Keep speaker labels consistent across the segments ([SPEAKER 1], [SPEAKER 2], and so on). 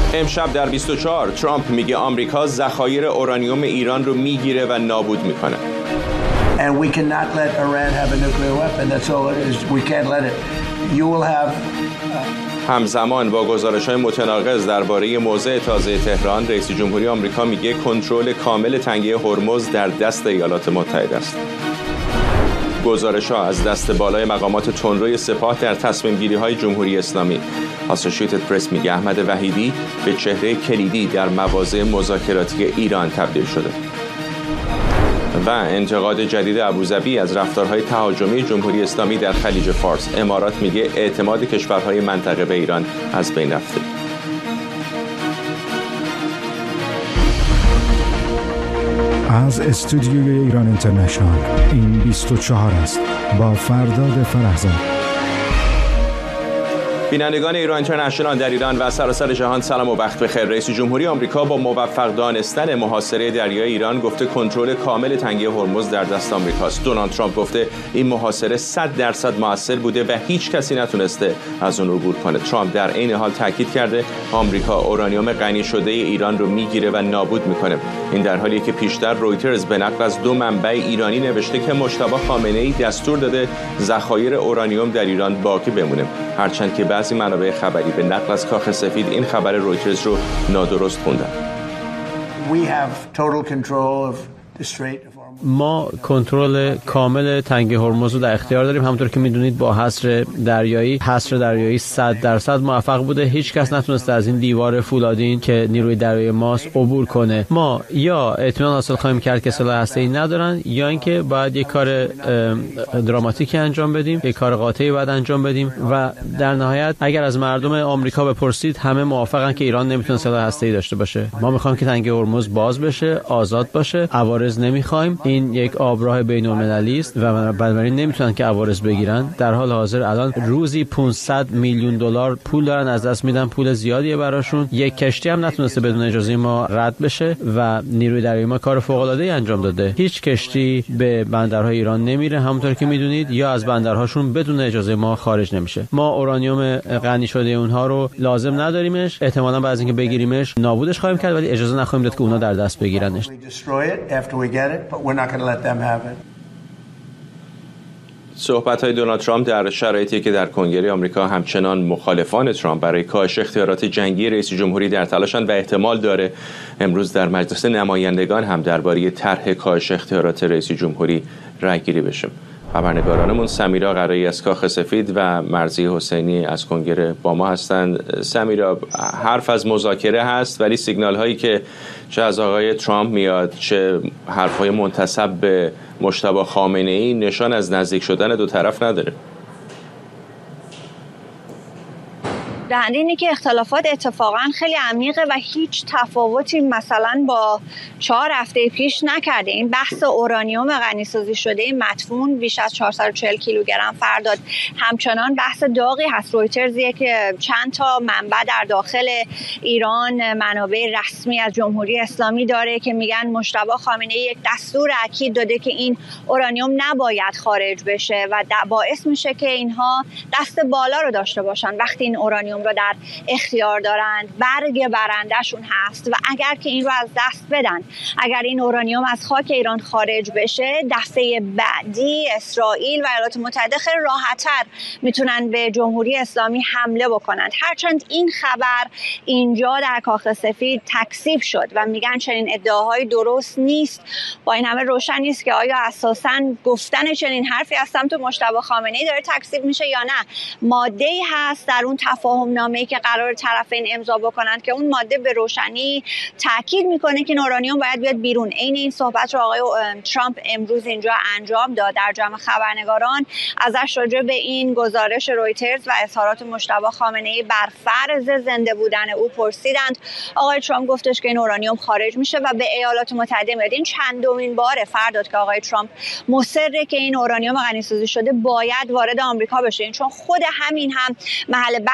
[SPEAKER 1] امشب در 24 ترامپ میگه آمریکا ذخایر اورانیوم ایران رو میگیره و نابود میکنه.
[SPEAKER 2] And we cannot let Iran have a nuclear weapon. That's all it is. We can't let it. You will have
[SPEAKER 1] همزمان با گزارش‌های متناقض درباره موضع تازه تهران، رئیس جمهوری آمریکا میگه کنترل کامل تنگه هرمز در دست ایالات متحده است. گزارش‌ها از دست بالای مقامات تندروی سپاه در تصمیم‌گیری‌های جمهوری اسلامی. آسوشییتد پرس میگه احمد وحیدی به چهره کلیدی در مواضع مذاکراتی ایران تبدیل شده. و انتقاد جدید ابوظبی از رفتارهای تهاجمی جمهوری اسلامی در خلیج فارس. امارات میگه اعتماد کشورهای منطقه به ایران از بین رفته.
[SPEAKER 3] از استودیوی ایران اینترنشنال این 24 است با فرداد فرهزاد.
[SPEAKER 1] بینندگان ایران اینترنشنال در ایران و سراسر جهان سلام و وقت بخیر. رئیس جمهوری آمریکا با موفق دانستن محاصره دریای ایران گفته کنترل کامل تنگه هرمز در دست آمریکاست. دونالد ترامپ گفته این محاصره 100% موثر بوده و هیچ کسی نتونسته از اون عبور کنه. ترامپ در عین حال تاکید کرده آمریکا اورانیوم غنی شده ایران رو میگیره و نابود میکنه. این در حالیه که پیشتر رویترز به نقل از 2 منبع ایرانی نوشته که مجتبی خامنه‌ای دستور داده ذخایر اورانیوم در ایران باقی بمونه، هرچند که بعضی منابع خبری به نقل از کاخ سفید این خبر رویترز رو نادرست خوندن.
[SPEAKER 4] ما کنترل کامل تنگه هرمز رو در اختیار داریم. همونطور که میدونید با حصر دریایی 100% موفق بوده. هیچ کس نتونسته از این دیوار فولادین که نیروی دریایی ماست عبور کنه. ما یا اطمینان حاصل خواهیم کرد که سلاح هسته‌ای ندارن، یا اینکه باید یک کار دراماتیکی انجام بدیم، یک کار قاطعی باید انجام بدیم و در نهایت اگر از مردم آمریکا بپرسید همه موافقن که ایران نمیتونه سلاح هسته‌ای داشته باشه. ما میخوایم که تنگه هرمز باز بشه، آزاد باشه. عوارض نمیخوایم. این یک آبراه بین‌المللی است و بنابراین نمیتونن که عوارض بگیرن. در حال حاضر الان روزی 500 میلیون دلار پول دارن از دست میدن، پول زیادیه براشون. یک کشتی هم نتونسته بدون اجازه ما رد بشه و نیروی دریایی ما کار فوق‌العاده‌ای انجام داده. هیچ کشتی به بندرهای ایران نمیره، همونطور که میدونید، یا از بندرهاشون بدون اجازه ما خارج نمیشه. ما اورانیوم غنی شده اونها رو لازم نداریمش. احتمالاً بعد از اینکه بگیریمش نابودش خواهیم کرد، ولی اجازه نخواهیم داد که اونا در دست بگیرنش.
[SPEAKER 1] صحبت‌های دونالد ترامپ در شرایطی که در کنگره آمریکا همچنان مخالفان ترامپ برای کاهش اختیارات جنگی رئیس جمهوری در تلاشند و احتمال داره امروز در مجلس نمایندگان هم درباره طرح کاهش اختیارات رئیس جمهوری رأی‌گیری بشه. خبرنگارانمون سمیرا قرایی از کاخ سفید و مرضیه حسینی از کنگره با ما هستند. سمیرا، حرف از مذاکره هست ولی سیگنال هایی که چه از آقای ترامپ میاد چه حرفهای منتسب به مجتبی خامنه‌ای نشان از نزدیک شدن دو طرف نداره.
[SPEAKER 5] در اینه که اختلافات اتفاقا خیلی عمیقه و هیچ تفاوتی مثلا با 4 هفته پیش نکرده. این بحث اورانیوم غنی‌سازی شده مدفون بیش از 440 کیلوگرم فرداد همچنان بحث داغی هست. رویترزیه که چند تا منبع در داخل ایران، منابع رسمی از جمهوری اسلامی داره که میگن مجتبی خامنه‌ای یک دستور اکید داده که این اورانیوم نباید خارج بشه و باعث میشه که اینها دست بالا رو داشته باشن وقتی این اورانیوم رو در اختیار دارند. برگ برندشون هست و اگر که این رو از دست بدن، اگر این اورانیوم از خاک ایران خارج بشه، دسته بعدی اسرائیل و ایالات متحده خیلی راحت‌تر میتونن به جمهوری اسلامی حمله بکنند. هرچند این خبر اینجا در کاخ سفید تکذیب شد و میگن چنین ادعاهایی درست نیست. با این همه روشن نیست که آیا اساساً گفتن چنین حرفی از سمت مجتبی خامنه‌ای داره تکذیب میشه یا نه. ماده‌ای هست در اون تفاهم نامه‌ای که قرار طرفین امضا بکنند که اون ماده به روشنی تاکید میکنه که اورانیوم باید بیاد بیرون. این صحبت رو آقای ترامپ امروز اینجا انجام داد در جمع خبرنگاران. ازش راجع به این گزارش رویترز و اظهارات مجتبی خامنه‌ای بر فرض زنده بودن او پرسیدند. آقای ترامپ گفتش که این اورانیوم خارج میشه و به ایالات متحده میاد. این چندمین باره فرداد که آقای ترامپ مصره که این اورانیوم غنی‌سازی شده باید وارد آمریکا بشه، چون خود همین هم محل بحثه. یعنی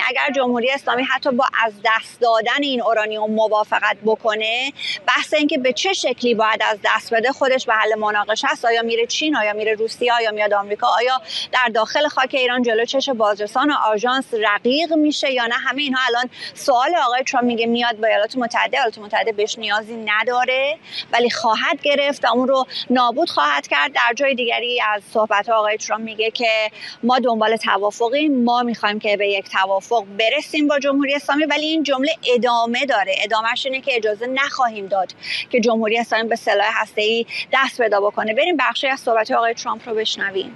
[SPEAKER 5] اگر جمهوری اسلامی حتی با از دست دادن این اورانیوم موافقت بکنه، بحث این که به چه شکلی باید از دست بده خودش محل مناقشه است. آیا میره چین، آیا میره روسیه، آیا میاد آمریکا، آیا در داخل خاک ایران جلو چش بازرسان و آژانس رقیق میشه یا نه؟ همه اینها الان سوال آقای ترامپ میگه میاد با ایالات متحده بهش نیازی نداره ولی خواهد گرفت و اون رو نابود خواهد کرد. در جای دیگری از صحبت آقای ترامپ میگه که ما دنبال توافقیم، ما میخوایم که به یک توافق برسیم با جمهوری اسلامی، ولی این جمله ادامه داره. ادامهش اینه که اجازه نخواهیم داد که جمهوری اسلامی به سلاح هسته‌ای دست پیدا بکنه. بریم بخشی از صحبت آقای ترامپ رو بشنویم.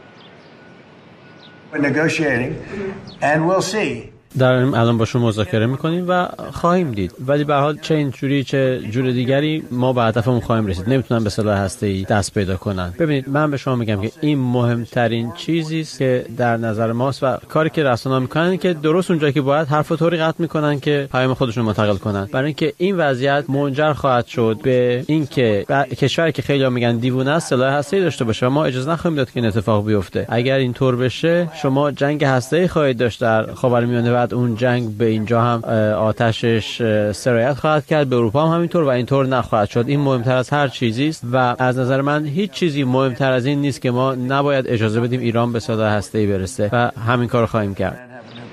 [SPEAKER 4] داریم الان باشون مذاکره میکنیم و خواهیم دید، ولی به هر حال چه اینجوری چه جور دیگری ما به هدفمون خواهیم رسید. نمیتونن به سلاح هسته‌ای دست پیدا کنن. ببینید من به شما میگم که این مهمترین چیزی است که در نظر ماست و کاری که رسانه‌ها میکنن که درست اونجایی که باید حرفو طوری قطع میکنن که پیام خودشون منتقل کنن، برای اینکه این وضعیت منجر خواهد شد به اینکه کشوری که خیلی‌ها میگن دیوونه است سلاح هسته‌ای داشته باشه و ما اجازه نخواهیم داد که این اتفاق بیفته. اگر اینطور بشه شما جنگ هسته‌ای خواهید داشت در خاورمیانه، اون جنگ به اینجا هم آتشش سرایت خواهد کرد، به اروپا هم همینطور و اینطور نخواهد شد. این مهمتر از هر چیزی است و از نظر من هیچ چیزی مهمتر از این نیست که ما نباید اجازه بدیم ایران به سلاح هسته‌ای برسه و همین کارو خواهیم کرد.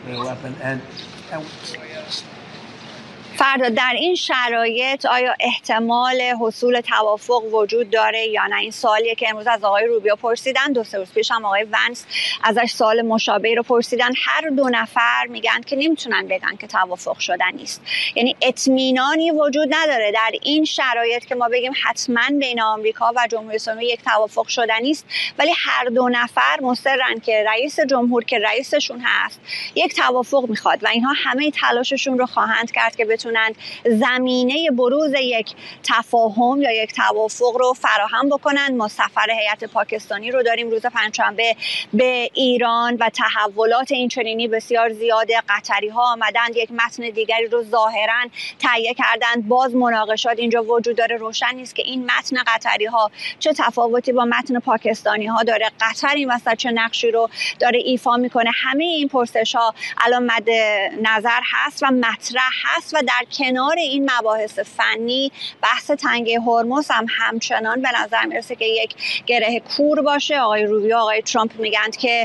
[SPEAKER 5] فردا در این شرایط آیا احتمال حصول توافق وجود داره یا نه؟ این سوالیه که امروز از آقای روبیو پرسیدن. 2-3 روز پیش هم آقای ونس ازش سوال مشابهی رو پرسیدن. هر دو نفر میگن که نمیتونن بگن که توافق شدن نیست. یعنی اطمینانی وجود نداره در این شرایط که ما بگیم حتما بین آمریکا و جمهوری اسلامی یک توافق شدنی است، ولی هر دو نفر مصرن که رئیس جمهور که رئیسشون هست یک توافق میخواد و اینها همه تلاششون رو خواهند کرد که بتونن زمینه بروز یک تفاهم یا یک توافق رو فراهم بکنن. ما سفر هیئت پاکستانی رو داریم روز پنجشنبه به ایران و تحولات اینچنینی بسیار زیاده. قطری ها آمدند یک متن دیگری رو ظاهرا تهیه کردند. باز مناقشات اینجا وجود داره. روشن نیست که این متن قطری ها چه تفاوتی با متن پاکستانی ها داره. قطر این وسط چه نقشی رو داره ایفا میکنه. همه این پرسش ها الان مد نظر هست و مطرح هست و در کنار این مباحث فنی بحث تنگه هرمز هم همچنان به نظر میرسه که یک گره کور باشه. آقای روبیو، آقای ترامپ میگن که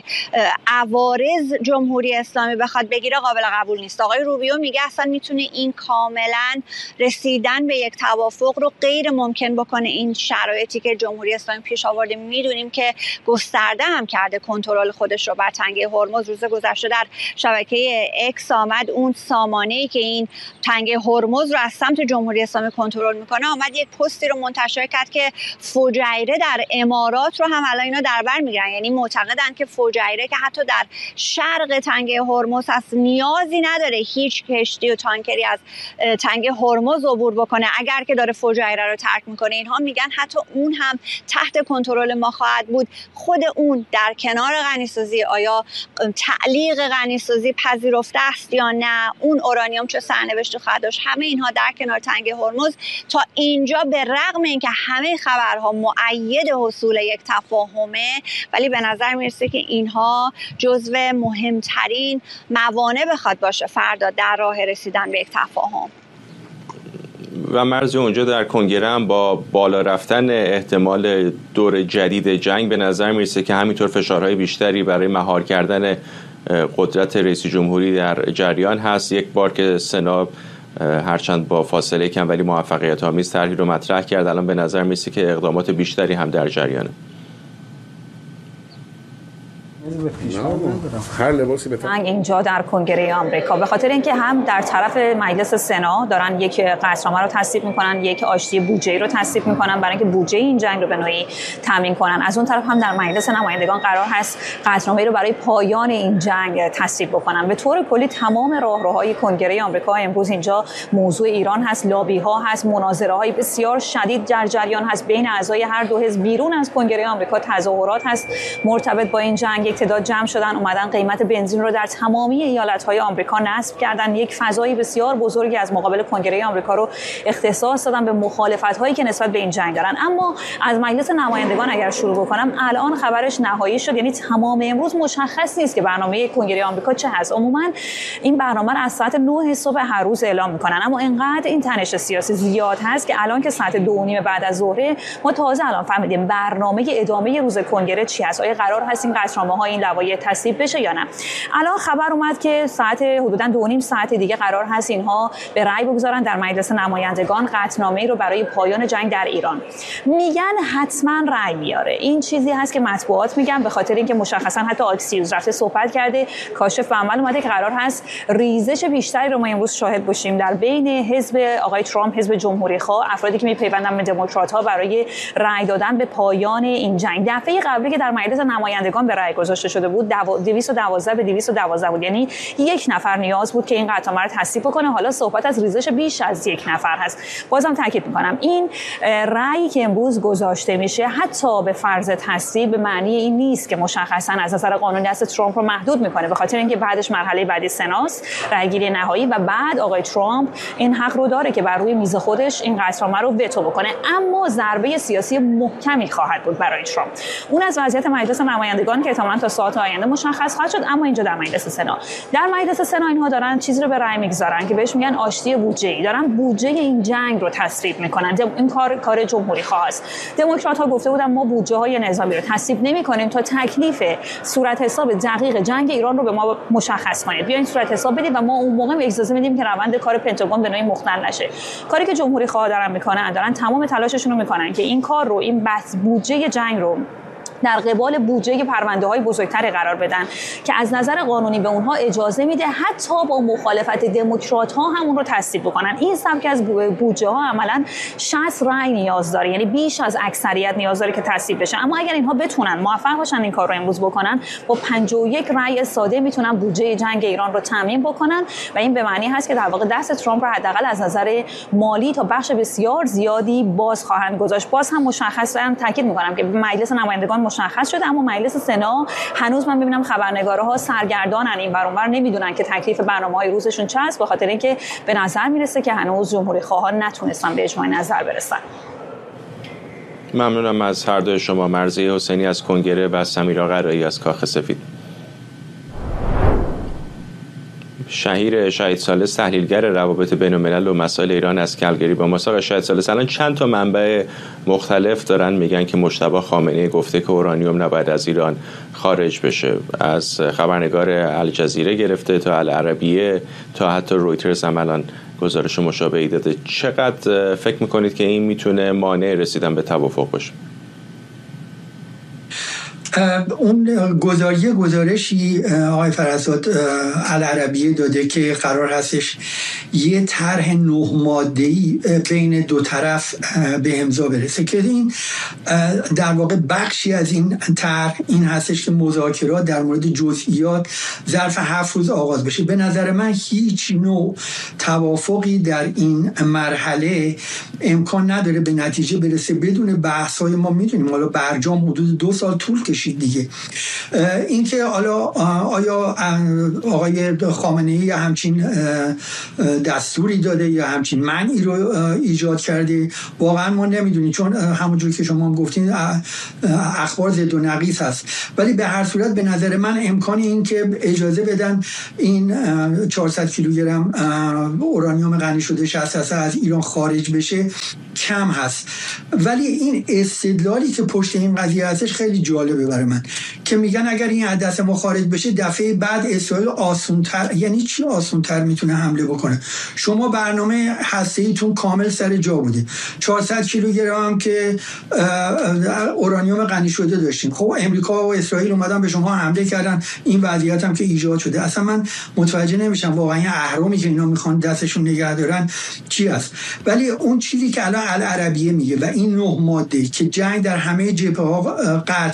[SPEAKER 5] عوارض جمهوری اسلامی بخواد بگیره قابل قبول نیست. آقای روبیو میگه اصلا میتونه این کاملا رسیدن به یک توافق رو غیر ممکن بکنه. این شرایطی که جمهوری اسلامی پیش آورده میدونیم که گسترده هم کرده کنترل خودش رو بر تنگه هرمز. روز گذشته در شبکه اکس آمد اون سامانه‌ای که این تنگه هرمز رو از سمت جمهوری اسلامی کنترل میکنه آمد یک پستی رو منتشر کرد که فجایره در امارات رو هم الان اینا در بر میگیرن. یعنی معتقدن که فجایره که حتی در شرق تنگه هرمز هست نیازی نداره هیچ کشتی و تانکری از تنگه هرمز عبور بکنه. اگر که داره فجایره رو ترک میکنه اینها میگن حتی اون هم تحت کنترل ما خواهد بود. خود اون در کنار غنیسازی آیا تعلیق غنیسازی پذیرفته است یا نه، اون اورانیوم چه سرنوشتی خواهد داشت، همه اینها در کنار تنگه هرمز تا اینجا به رغم اینکه همه خبرها مؤید حصول یک تفاهمه ولی به نظر میرسه که اینها جزو مهمترین موانع بخواد باشه فردا در راه رسیدن به یک تفاهم.
[SPEAKER 1] و مرز اونجا در کنگره هم با بالا رفتن احتمال دور جدید جنگ به نظر میرسه که همینطور فشارهای بیشتری برای مهار کردن قدرت رئیس جمهوری در جریان هست. یک بار که سنا هرچند با فاصله کم ولی موفقیت آمیز طرحی رو مطرح کرد، الان به نظر میرسه که اقدامات بیشتری هم در جریانه.
[SPEAKER 6] اینجا در کنگره آمریکا به خاطر اینکه هم در طرف مجلس سنا دارن یک قطعنامه رو تصویب میکنن، یک آشتی بودجه رو تصویب میکنن برای اینکه بودجه این جنگ رو به نوعی تامین کنن. از اون طرف هم در مجلس نمایندگان قرار هست قطعنامه رو برای پایان این جنگ تصویب بکنن. به طور کلی تمام راهروهای کنگره آمریکا امروز اینجا موضوع ایران هست، لابی ها هست، مناظره های بسیار شدید در جریان هست بین اعضای هر دو حزب. بیرون از کنگره آمریکا تظاهرات هست مرتبط با این جنگ. یک تعداد جمع شدن اومدن قیمت بنزین رو در تمامی ایالت‌های آمریکا نصب کردن، یک فضای بسیار بزرگی از مقابل کنگره آمریکا رو اختصاص دادن به مخالفت‌هایی که نسبت به این جنگ دارن. اما از مجلس نمایندگان اگر شروع بکنم، الان خبرش نهایی شد، یعنی تمام امروز مشخص نیست که برنامه کنگره آمریکا چه هست. عموما این برنامه رو از ساعت 9 صبح هر روز اعلام میکنن، اما اینقدر این تنش سیاسی زیاد هست که الان که ساعت 2:30 بعد از ظهر ما تازه الان فهمیدیم برنامه ادامه روز کنگره چی هست. آیا قرار هست این قطعنامه‌ها، این لوایح تصویب بشه یا نه؟ الان خبر اومد که ساعت حدوداً 2.5 ساعت دیگه قرار هست اینها به رأی بگذارن در مجلس نمایندگان قطعنامه‌ای رو برای پایان جنگ در ایران. میگن حتما رأی میاره. این چیزی هست که مطبوعات میگن، به خاطر اینکه مشخصا حتی آکسیوز رفته صحبت کرده، کاشف به عمل اومده که قرار هست ریزش بیشتری رو ما امروز شاهد باشیم در بین حزب آقای ترامپ، حزب جمهوری‌خواه، افرادی که میپیوندن به دموکرات‌ها برای رأی دادن به پایان این جنگ. دفعه قبلی که در مجلس نمایندگان به رأی گذاشته شده بود 212 به 212 بود، یعنی یک نفر نیاز بود که این قطعنامه رو تصویب کنه. حالا صحبت از ریزش بیش از یک نفر هست. بازم تاکید می‌کنم این رأیی که امروز گذاشته میشه حتی به فرض تصویب به معنی این نیست که مشخصاً از نظر قانونی دست ترامپ رو محدود می‌کنه، به خاطر اینکه بعدش مرحله بعدی سناست، رأیگیری نهایی، و بعد آقای ترامپ این حق رو داره که بر روی میز خودش این قطعنامه رو وتو بکنه. اما ضربه سیاسی محکمی خواهد بود برای ترامپ. اون از وضعیت مجلس نمایندگان که احتمالاً تا ساعات آینده مشخص خواهد شد. اما اینجا در مجلس سنا، در مجلس سنا اینها دارن چیزی رو به رأی میگذارن که بهش میگن آشتی بودجه‌ای، دارن بودجه این جنگ رو تصویب میکنن. این کار جمهوری خواه است. دموکرات‌ها گفته بودن ما بودجه‌های نظامی رو تصویب نمی‌کنیم تا تکلیف صورت حساب دقیق جنگ ایران رو به ما مشخص کنید. بیاین صورت حساب بدید و ما اون موقع اجازه میدیم که روند کار پنتاگون به نوعی مختل نشه. کاری که جمهوری خواه دارن میکنن، دارن تمام تلاششون رو میکنن که این کار رو، این بحث بودجه جنگ رو در قبال بودجه پرونده‌های بزرگتری قرار بدن که از نظر قانونی به اونها اجازه میده حتی با مخالفت دموکرات‌ها هم اون رو تصویب بکنن. این سبک از بودجه‌ها عملاً 60 رأی نیاز داره، یعنی بیش از اکثریت نیاز داره که تصویب بشه. اما اگر اینها بتونن موفق باشن این کار رو امروز بکنن، با 51 رأی ساده میتونن بودجه جنگ ایران رو تامین بکنن و این به معنی هست که در واقع دست ترامپ رو حداقل از نظر مالی تا بخش بسیار زیادی باز خواهند گذاشت. باز هم مشخصاً تاکید می‌کنم که مجلس نمایندگان مشخص شده، اما مجلس سنا هنوز من می‌بینم خبرنگارها سرگردانن، این ور اون ور نمیدونن که تکلیف برنامه‌های روزشون چه است، به خاطر اینکه به نظر میرسه که هنوز جمهوری خواهان نتونستن به اجماع نظر برسن.
[SPEAKER 1] ممنونم از هر دوی شما، مرضیه حسینی از کنگره و سمیرا قرایی از کاخ سفید. شهیر شهید ثالث، تحلیلگر روابط بین الملل و مسائل ایران از کلگری با ما. آقای شهید ثالث، الان چند تا منبع مختلف دارن میگن که مجتبی خامنه‌ای گفته که اورانیوم نباید از ایران خارج بشه، از خبرنگار الجزیره گرفته تا العربیه تا حتی رویترز هم الان گزارش مشابهی داده. چقدر فکر میکنید که این میتونه مانع رسیدن به توافق باشه؟
[SPEAKER 7] اون گزارشی آقای فرزاد العربیه داده که قرار هستش یه طرح 9 ماده‌ای بین دو طرف به امضا برسه که این در واقع بخشی از این طرح این هستش که مذاکرات در مورد جزئیات ظرف 7 روز آغاز بشه. به نظر من هیچ نوع توافقی در این مرحله امکان نداره به نتیجه برسه بدون بحث‌های ما میدونیم حالا برجام حدود 2 سال طول کشید دیگه. اینکه حالا آیا آقای خامنه‌ای همچین دستوری داده یا همچین منعی رو ایجاد کرده واقعا ما نمیدونیم، چون همونجوری که شما گفتین اخبار ضد و نقیض هست. ولی به هر صورت به نظر من امکان این که اجازه بدن این 400 کیلوگرم اورانیوم غنی شده 60 از ایران خارج بشه کم هست. ولی این استدلالی که پشت این قضیه هستش خیلی جالبه برای من که میگن اگر این از دست ما خارج بشه دفعه بعد اسرائیل آسونتر، یعنی چی آسونتر میتونه حمله بکنه؟ شما برنامه هسته‌ایتون کامل سر جا بوده، 400 کیلوگرم که اورانیوم غنی شده داشتیم. خب امریکا و اسرائیل اومدن به شما حمله کردن، این وضعیت هم که ایجاد شده. اصلا من متوجه نمیشم واقعا این اهرامی که اینا میخوان دستشون نگه دارن چی است. ولی اون چیزی که الان العربیه میگه و این 9 ماده که جنگ در همه جبهه‌ها قطع بشه،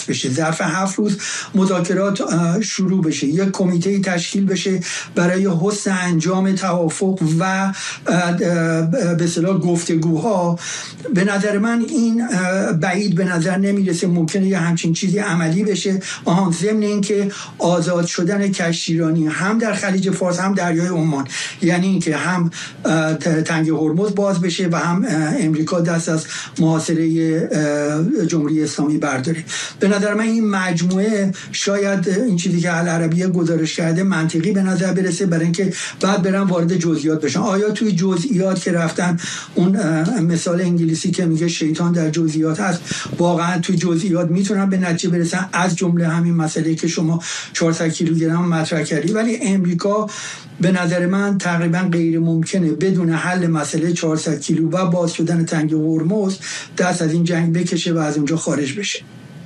[SPEAKER 7] ظرف 7 روز مذاکرات شروع بشه، یک کمیته تشکیل بشه برای حسن انجام توافق و به اصطلاح گفتگوها. به نظر من این بعید به نظر نمیرسه ممکنه یه همچین چیزی عملی بشه. ضمن اینکه آزاد شدن کشتیرانی هم در خلیج فارس هم دریای عمان، یعنی اینکه هم تنگه هرمز باز بشه و هم امریکا دست از محاصره جمهوری اسلامی برداره. به نظر من این مجموعه شاید این چیزی که العربیه گزارش کرده منطقی به نظر برسه، برای اینکه بعد برن وارد جزئیات بشن. آیا توی جزئیات که رفتن اون مثال انگلیسی که میگه شیطان در جزئیات هست، واقعا توی جزئیات میتونن به نتیجه برسن؟ از جمله همین مسئله که شما 400 کیلوگرم مطرح کردی. ولی امریکا به نظر من تقریبا غیر ممکنه بدون حل مسئله 400 کیلو و باز شدن تنگه هرمز دست از این جنگ بکشه و از اونجا خارج بشه.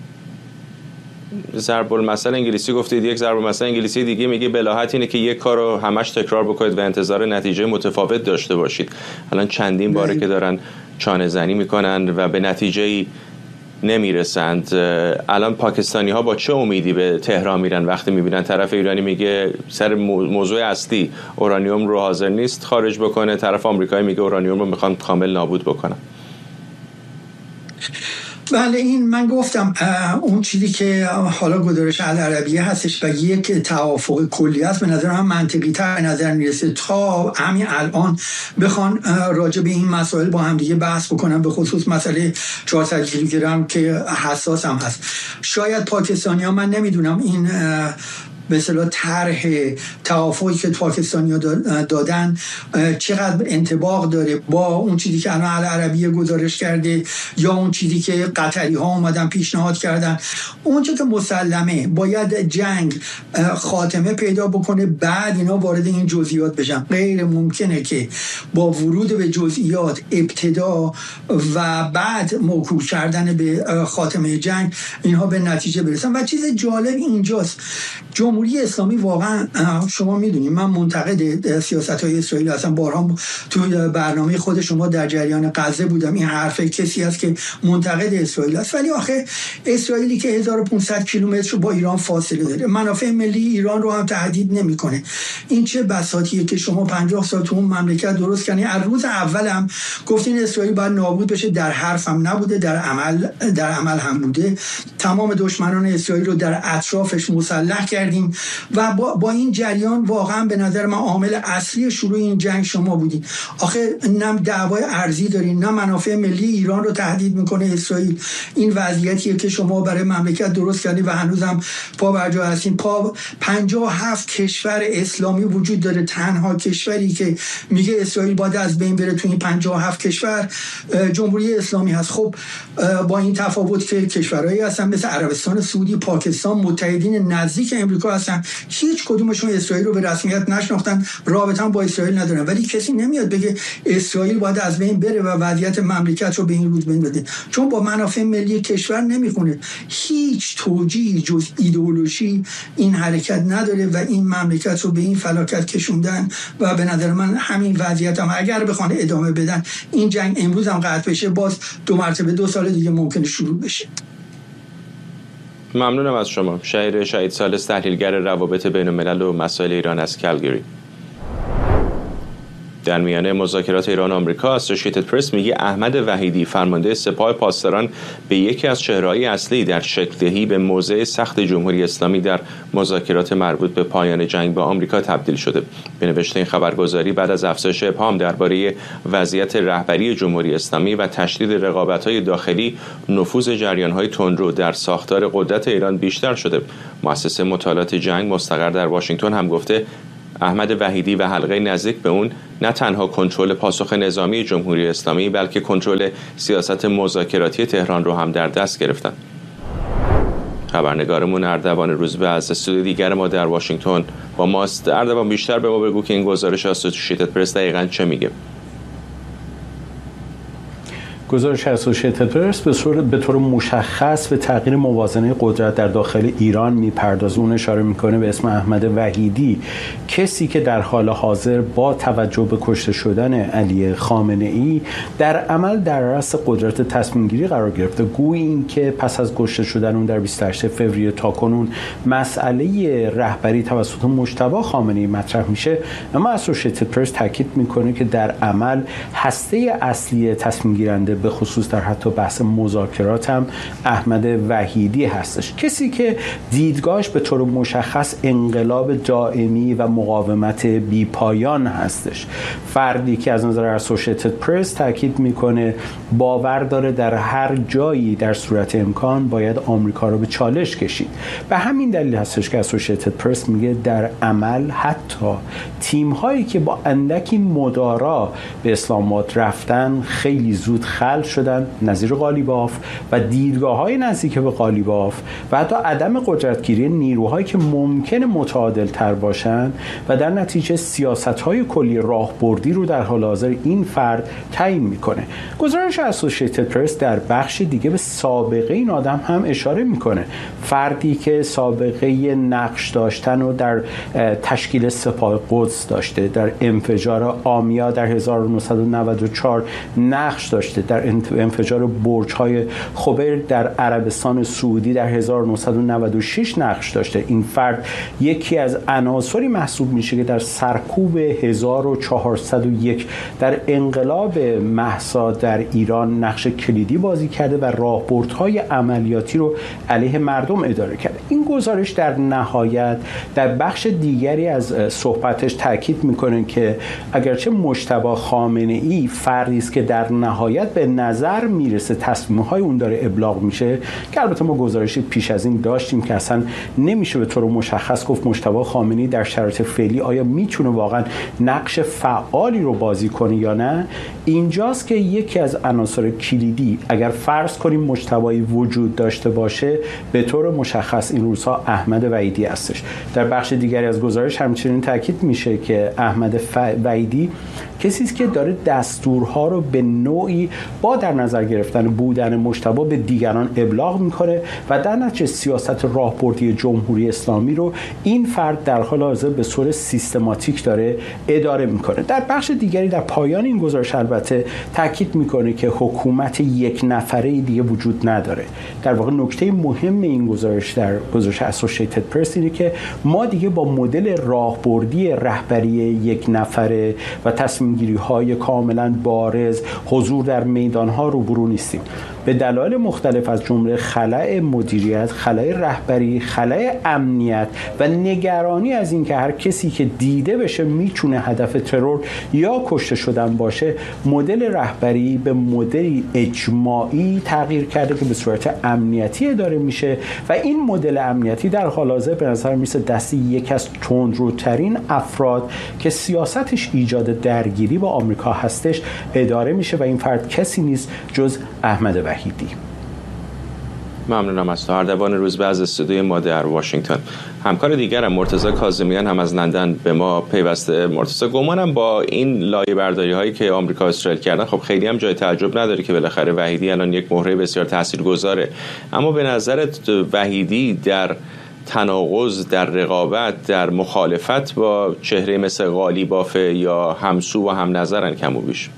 [SPEAKER 1] ضرب المثل انگلیسی گفتید، یک ضرب المثل انگلیسی دیگه میگه بلاهت اینه که یک کار رو همش تکرار بکنید و انتظار نتیجه متفاوت داشته باشید. الان چندین باره که دارن چانه زنی میکنن و به نتیجه‌ای نمیرسند. الان پاکستانی ها با چه امیدی به تهران میرن وقتی میبینن طرف ایرانی میگه سر موضوع اصلی اورانیوم رو حاضر نیست خارج بکنه، طرف آمریکایی میگه اورانیوم رو میخوان کامل نابود بکنن؟
[SPEAKER 7] بله، این من گفتم اون چیزی که حالا گزارش العربیه هستش و یک توافق کلی است به نظر من منطقی تر به نظر میرسه تا همین الان بخوان راجع به این مسائل با هم دیگه بحث بکنن، به خصوص مسئله 400 کیلوگرم که حساس هم هست. شاید پاکستانی ها، من نمیدونم این به اصطلاح طرح توافقی که پاکستانی‌ها دادن چقدر انطباق داره با اون چیزی که الان العربیه گزارش کرده یا اون چیزی که قطری‌ها اومدن پیشنهاد کردن. اونجا که مسلمه باید جنگ خاتمه پیدا بکنه، بعد اینا وارد این جزئیات بشن. غیر ممکنه که با ورود به جزئیات ابتدا و بعد موکول کردن به خاتمه جنگ اینها به نتیجه برسن. و چیز جالب اینجاست، جمهوری اسلامی واقعا شما میدونید من منتقد سیاست‌های اسرائیل هستم، بارها توی برنامه خود شما در جریان غزه بودم. این حرف کسی است که منتقد اسرائیل است، ولی آخه اسرائیلی که 1500 کیلومتر با ایران فاصله داره، منافع ملی ایران رو هم تهدید نمیکنه. این چه بساطیه که شما 50 سال تو اون مملکت درست کنی. از روز اول هم گفتین اسرائیل باید نابود بشه، در حرف هم نبوده، در عمل هم بوده. تمام دشمنان اسرائیل رو در اطرافش مسلح کردیم و با این جریان واقعا به نظر من عامل اصلی شروع این جنگ شما بودین. آخه نه دعوای ارضی دارین، نه منافع ملی ایران رو تهدید میکنه اسرائیل. این وضعیتیه که شما برای مملکت درست کردین و هنوزم پا بر جا هستین. 57 کشور اسلامی وجود داره، تنها کشوری که میگه اسرائیل باید از بین بره تو این 57 کشور جمهوری اسلامی هست. خب با این تفاوت که کشورهایی هستن مثل عربستان سعودی، پاکستان، متحدین نزدیک امریکا هستن، هیچ کدومشون اسرائیل رو به رسمیت نشناختن، رابطه با اسرائیل ندارن، ولی کسی نمیاد بگه اسرائیل باید از بین بره و وضعیت مملکت رو به این روز بندازه، چون با منافع ملی کشور نمیخونه. هیچ توجیهی جز ایدئولوژی این حرکت نداره و این مملکت رو به این فلاکت کشوندن و به نظر من همین وضعیت هم اگر بخوان ادامه بدن، این جنگ امروز هم قطع بشه، باز 2 مرتبه 2 سال دیگه ممکنه شروع بشه.
[SPEAKER 1] ممنونم از شما. شهیر شهید ثالث، تحلیلگر روابط بین الملل و مسائل ایران از کلگری. در میانه مذاکرات ایران و آمریکا، اسوسییتد پرس میگه احمد وحیدی، فرمانده سپاه پاسداران، به یکی از چهره‌های اصلی در شکل‌دهی به موضع سخت جمهوری اسلامی در مذاکرات مربوط به پایان جنگ با آمریکا تبدیل شده. به نوشته این خبرگزاری بعد از افزایش ابهام درباره وضعیت رهبری جمهوری اسلامی و تشدید رقابت‌های داخلی، نفوذ جریان‌های تندرو در ساختار قدرت ایران بیشتر شده. مؤسسه مطالعات جنگ مستقر در واشنگتن هم گفته احمد وحیدی و حلقه نزدیک به اون نه تنها کنترل پاسخ نظامی جمهوری اسلامی بلکه کنترل سیاست مذاکراتی تهران رو هم در دست گرفتن. خبرنگارمون اردوان روزبه از استودیو دیگر ما در واشنگتن با ماست. اردوان، بیشتر به ما بگو که این گزارش اسوسییتد پرس دقیقاً چه میگه؟
[SPEAKER 8] گزارش اسوسییتد پرس به طور مشخص به تغییر موازنه قدرت در داخل ایران میپردازه. اون اشاره میکنه به اسم احمد وحیدی، کسی که در حال حاضر با توجه به کشته شدن علی خامنه‌ای در عمل در رأس قدرت تصمیم گیری قرار گرفته. گویی این که پس از کشته شدن اون در 28 فوریه تاکنون مسئله رهبری توسط مجتبی خامنه‌ای مطرح میشه، اما اسوسییتد پرس تاکید میکنه که در عمل هسته اصلی تصمیم گیرنده به خصوص در حتی بحث مذاکرات هم احمد وحیدی هستش، کسی که دیدگاهش به طور مشخص انقلاب دائمی و مقاومت بیپایان هستش. فردی که از نظر اسوسییتد پرس تاکید میکنه باور داره در هر جایی در صورت امکان باید آمریکا رو به چالش کشید. به همین دلیل هستش که اسوسییتد پرس میگه در عمل حتی تیم هایی که با اندکی مدارا به اسلام آباد رفتن خیلی زود خلق شدن، نظیر قالیباف و دیدگاه های نزدیک به قالیباف و حتی عدم قدرتگیری نیروهایی که ممکنه متعادل تر باشن و در نتیجه سیاست های کلی راهبردی رو در حال حاضر این فرد تعیین میکنه. گزارش اسوسییتد پرس در بخش دیگه به سابقه این آدم هم اشاره میکنه. فردی که سابقه نقش داشتن و در تشکیل سپاه قدس داشته، در انفجار آمیا در 1994 نقش داشته، در انفجار برج‌های خبر در عربستان سعودی در 1996 نقش داشته. این فرد یکی از عناصری محسوب میشه که در سرکوب 1401 در انقلاب مهسا در ایران نقش کلیدی بازی کرده و راهبردهای عملیاتی رو علیه مردم اداره کرده. این گزارش در نهایت در بخش دیگری از صحبتش تاکید میکنه که اگرچه مجتبی خامنه‌ای فردی است که در نهایت به نظر میرسه تصمیم‌های اون داره ابلاغ میشه، که البته ما گزارشی پیش از این داشتیم که اصلا نمیشه به طور مشخص گفت مجتبی خامنه‌ای در شرایط فعلی آیا میتونه واقعا نقش فعالی رو بازی کنه یا نه. اینجاست که یکی از عناصر کلیدی اگر فرض کنیم مجتبی وجود داشته باشه به طور مشخص این روزها احمد وحیدی هستش. در بخش دیگری از گزارش همچنین تاکید میشه که احمد وحیدی کسی است که داره دستورها رو به نوعی با در نظر گرفتن بودن مجتبی به دیگران ابلاغ میکنه و در نتیجه سیاست راهبردی جمهوری اسلامی رو این فرد در حال حاضر به صورت سیستماتیک داره اداره میکنه. در بخش دیگری در پایان این گزارش البته تاکید میکنه که حکومت یک نفره دیگه وجود نداره. در واقع نکته مهم این گزارش در گزارش اسوسییتد پرس اینه که ما دیگه با مدل راهبردی رهبری یک نفره و تصمیم‌گیری‌های کاملا بارز، حضور در میدان‌ها روبرو نیستیم. به دلایل مختلف از جمله خلأ مدیریت، خلأ رهبری، خلأ امنیت و نگرانی از این که هر کسی که دیده بشه میتونه هدف ترور یا کشته شدن باشه، مدل رهبری به مدلی اجماعی تغییر کرده که به صورت امنیتی اداره میشه و این مدل امنیتی در حال حاضر به نظر میرسه دست یک از تندروترین افراد که سیاستش ایجاد درگیری با آمریکا هستش اداره میشه و این فرد کسی نیست جز احمد وحیدی.
[SPEAKER 1] ممنونم از تو. اردوان روزبه از استودیوی ما در واشنگتن. همکار دیگرم مرتضی کاظمیان هم از لندن به ما پیوسته. مرتضی، گمانم با این لایه برداری هایی که آمریکا اسرائیل کردن خب خیلی هم جای تعجب نداره که بالاخره وحیدی الان یک مهره بسیار تاثیرگذاره، اما به نظرت وحیدی در تناقض، در رقابت، در مخالفت با چهره مثل قالیباف یا همسو و هم نظرن کم و بیش؟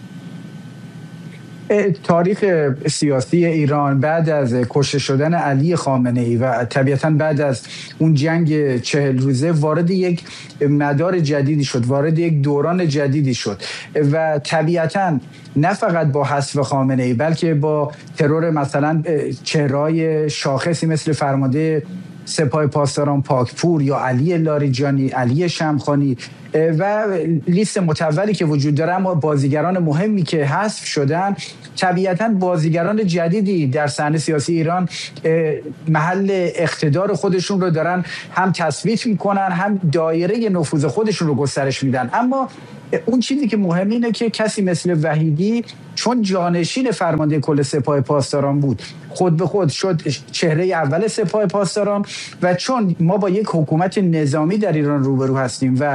[SPEAKER 7] تاریخ سیاسی ایران بعد از کشته شدن علی خامنه‌ای و طبیعتاً بعد از اون جنگ 40 روزه وارد یک مدار جدیدی شد، وارد یک دوران جدیدی شد و طبیعتاً نه فقط با حذف خامنه‌ای بلکه با ترور مثلا چهره‌های شاخصی مثل فرمانده سپاه پاسداران پاکپور یا علی لاریجانی، علی شمخانی و لیست متولی که وجود داره، اما بازیگران مهمی که حذف شدن طبیعتاً بازیگران جدیدی در صحنه سیاسی ایران محل اقتدار خودشون رو دارن هم تثبیت میکنن، هم دایره نفوذ خودشون رو گسترش میدن. اما اون چیزی که مهم اینه که کسی مثل وحیدی چون جانشین فرمانده کل سپاه پاسداران بود، خود به خود شد چهره اول سپاه پاسداران و چون ما با یک حکومت نظامی در ایران روبرو هستیم و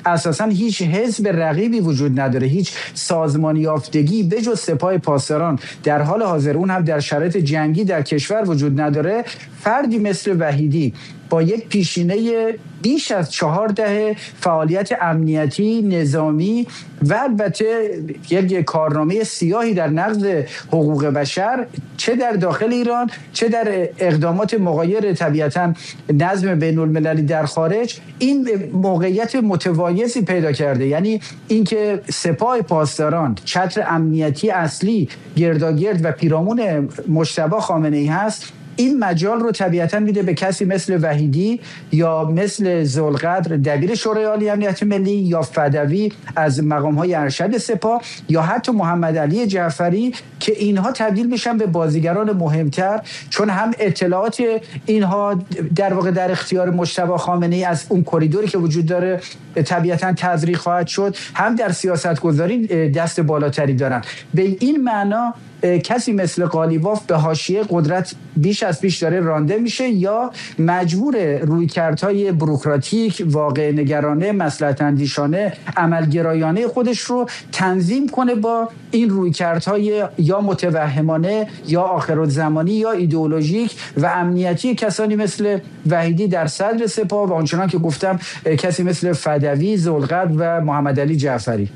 [SPEAKER 9] اساساً هیچ حزب رقیبی وجود نداره، هیچ سازمان یافتگی به جز سپاه پاسداران در حال حاضر، اون هم در شرایط جنگی در کشور وجود نداره. فردی مثل وحیدی با یک پیشینه بیش از 4 دهه فعالیت امنیتی، نظامی و البته یک کارنامه سیاهی در نقض حقوق بشر، چه در داخل ایران چه در اقدامات مغایر طبیعتاً نظم بین المللی در خارج، این موقعیت متوایزی پیدا کرده. یعنی اینکه سپاه پاسداران چتر امنیتی اصلی گرداگرد و پیرامون مجتبی خامنه‌ای هست، این مجال رو طبیعتاً میده به کسی مثل وحیدی یا مثل ذوالقدر دبیر شورای عالی امنیت ملی یا فدوی از مقام‌های ارشد سپاه یا حتی محمد علی جعفری که اینها تبدیل میشن به بازیگران مهمتر، چون هم اطلاعات اینها در واقع در اختیار مجتبی خامنه‌ای از اون کریدوری که وجود داره طبیعتاً تزریق خواهد شد، هم در سیاست‌گذاری دست بالاتری دارن. به این معنا کسی مثل قالیباف به حاشیه قدرت بیش از پیش داره رانده میشه یا مجبور رویکردهای بوروکراتیک، واقع نگرانه، مصلحت اندیشانه، عملگرایانه خودش رو تنظیم کنه با این رویکردهای یا متوهمانه یا آخرالزمانی یا ایدئولوژیک و امنیتی کسانی مثل وحیدی در صدر سپاه و آنچنان که گفتم کسی مثل فدوی، ذوالقدر و محمد علی جعفری.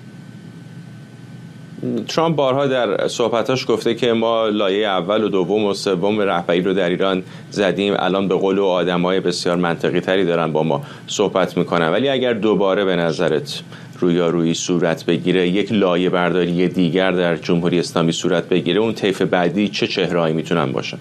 [SPEAKER 1] ترامپ بارها در صحبتاش گفته که ما لایه اول و دوم و سوم رهبری رو در ایران زدیم، الان به قول و آدمای بسیار منطقی تری دارن با ما صحبت میکنن. ولی اگر دوباره به نظرت رویارویی صورت بگیره، یک لایه برداری دیگر در جمهوری اسلامی صورت بگیره، اون طیف بعدی چه چهرهایی میتونن باشن؟